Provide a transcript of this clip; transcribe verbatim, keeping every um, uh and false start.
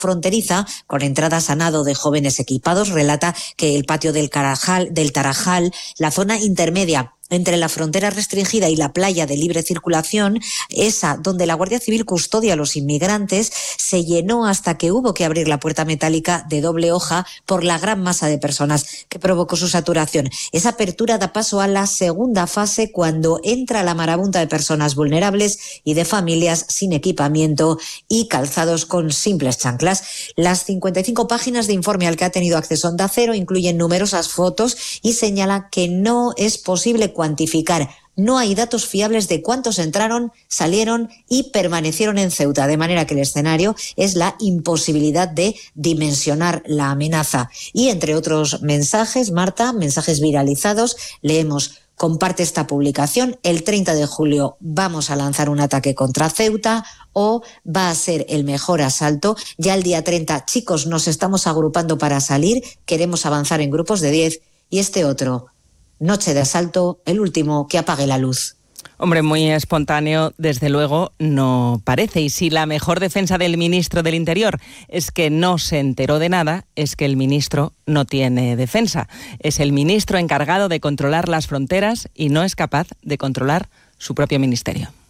fronteriza, con entradas a nado de jóvenes equipados, relata que el patio del Carajal, del Tarajal, la zona intermedia entre la frontera restringida y la playa de libre circulación, esa donde la Guardia Civil custodia a los inmigrantes, se llenó hasta que hubo que abrir la puerta metálica de doble hoja por la gran masa de personas que provocó su saturación. Esa apertura da paso a la segunda fase, cuando entra la marabunta de personas vulnerables y de familias sin equipamiento y calzados con simples chanclas. Las cincuenta y cinco páginas de informe al que ha tenido acceso Onda Cero incluyen numerosas fotos y señala que no es posible cuantificar. No hay datos fiables de cuántos entraron, salieron y permanecieron en Ceuta, de manera que el escenario es la imposibilidad de dimensionar la amenaza. Y entre otros mensajes, Marta, mensajes viralizados, leemos: comparte esta publicación, el treinta de julio vamos a lanzar un ataque contra Ceuta, o va a ser el mejor asalto. Ya el día treinta, chicos, nos estamos agrupando para salir, queremos avanzar en grupos de diez. Y este otro: noche de asalto, el último que apague la luz. Hombre, muy espontáneo, desde luego, no parece. Y si la mejor defensa del ministro del Interior es que no se enteró de nada, es que el ministro no tiene defensa. Es el ministro encargado de controlar las fronteras y no es capaz de controlar su propio ministerio.